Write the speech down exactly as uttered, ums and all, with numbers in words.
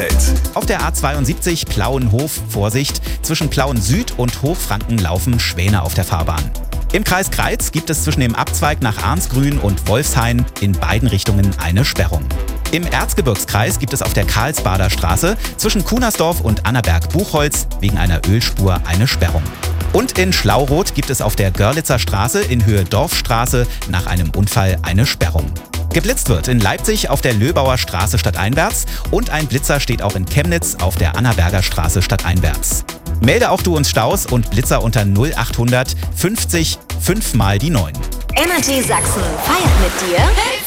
Auf der A zweiundsiebzig Plauenhof, Vorsicht, zwischen Plauen Süd und Hochfranken laufen Schwäne auf der Fahrbahn. Im Kreis Greiz gibt es zwischen dem Abzweig nach Arnsgrün und Wolfshain in beiden Richtungen eine Sperrung. Im Erzgebirgskreis gibt es auf der Karlsbader Straße zwischen Kunersdorf und Annaberg-Buchholz wegen einer Ölspur eine Sperrung. Und in Schlauroth gibt es auf der Görlitzer Straße in Höhe Dorfstraße nach einem Unfall eine Sperrung. Geblitzt wird in Leipzig auf der Löbauer Straße stadteinwärts und ein Blitzer steht auch in Chemnitz auf der Annaberger Straße stadteinwärts. Melde auch du uns Staus und Blitzer unter null achthundert fünfzig fünf mal die neun. Energy Sachsen feiert mit dir